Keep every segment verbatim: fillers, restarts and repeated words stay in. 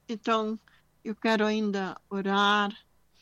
Então, eu quero ainda orar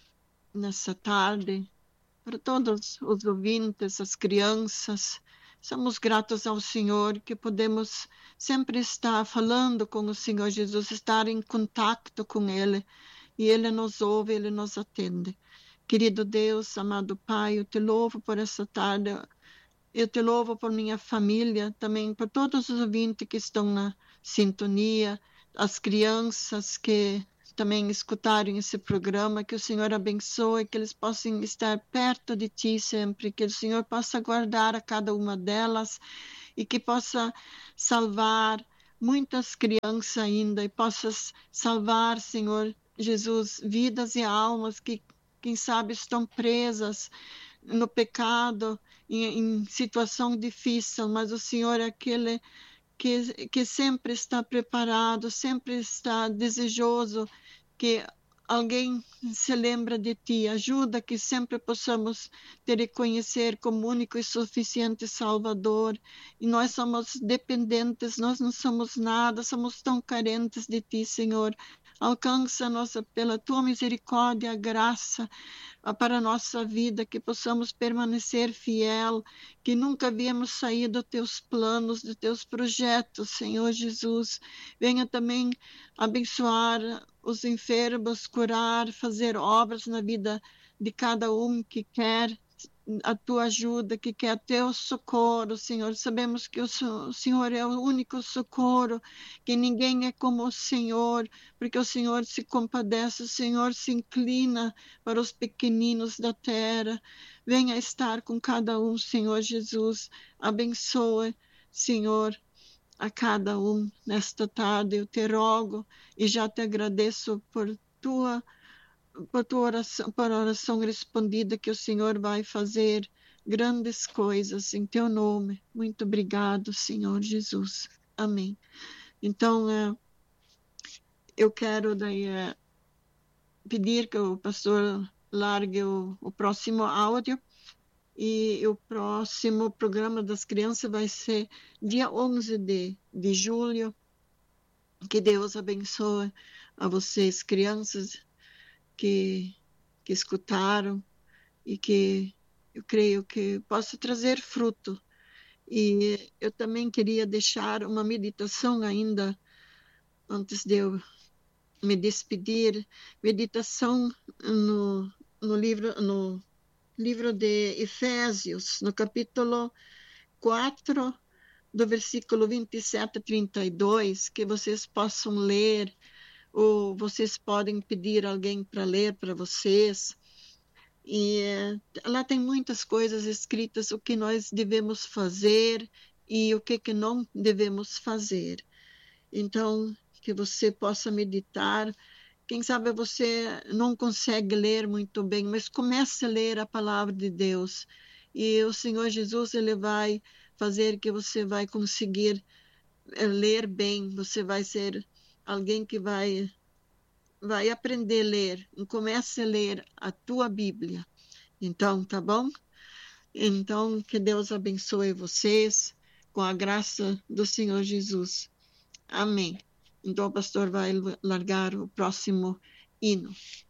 nessa tarde para todos os ouvintes, as crianças. Somos gratos ao Senhor que podemos sempre estar falando com o Senhor Jesus, estar em contato com Ele, e Ele nos ouve, Ele nos atende. Querido Deus, amado Pai, eu te louvo por essa tarde, eu te louvo por minha família, também por todos os ouvintes que estão na sintonia, as crianças que também escutarem esse programa, que o Senhor abençoe, que eles possam estar perto de Ti sempre, que o Senhor possa guardar a cada uma delas e que possa salvar muitas crianças ainda e possa salvar, Senhor Jesus, vidas e almas que, quem sabe, estão presas no pecado, em, em situação difícil, mas o Senhor é aquele que, que sempre está preparado, sempre está desejoso que alguém se lembra de Ti. Ajuda que sempre possamos te reconhecer como único e suficiente Salvador. E nós somos dependentes, nós não somos nada, somos tão carentes de Ti, Senhor. Alcança-nos pela Tua misericórdia, a graça para a nossa vida, que possamos permanecer fiel, que nunca viemos sair dos teus planos, dos teus projetos, Senhor Jesus. Venha também abençoar os enfermos, curar, fazer obras na vida de cada um que quer a tua ajuda, que quer teu socorro, Senhor. Sabemos que o Senhor é o único socorro, que ninguém é como o Senhor, porque o Senhor se compadece, o Senhor se inclina para os pequeninos da terra. Venha estar com cada um, Senhor Jesus. Abençoe, Senhor, a cada um nesta tarde. Eu te rogo e já te agradeço por tua por tua oração, por oração respondida, que o Senhor vai fazer grandes coisas em teu nome. Muito obrigado, Senhor Jesus. Amém. Então, é, eu quero daí é, pedir que o pastor largue o, o próximo áudio, e o próximo programa das crianças vai ser dia onze de, de julho. Que Deus abençoe a vocês, crianças, que, que escutaram, e que eu creio que possa trazer fruto. E eu também queria deixar uma meditação ainda, antes de eu me despedir, meditação no, no, livro, no livro de Efésios, no capítulo quatro, do versículo vinte e sete a trinta e dois, que vocês possam ler, ou vocês podem pedir alguém para ler para vocês. E lá tem muitas coisas escritas, o que nós devemos fazer e o que, que não devemos fazer. Então, que você possa meditar. Quem sabe você não consegue ler muito bem, mas comece a ler a palavra de Deus. E o Senhor Jesus, ele vai fazer que você vai conseguir ler bem. Você vai ser alguém que vai, vai aprender a ler. Comece a ler a tua Bíblia. Então, tá bom? Então, que Deus abençoe vocês com a graça do Senhor Jesus. Amém. Então, o pastor vai largar o próximo hino.